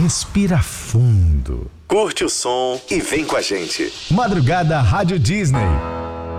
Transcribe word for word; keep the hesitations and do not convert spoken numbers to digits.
respira fundo. Curte o som e vem com a gente. Madrugada Rádio Disney.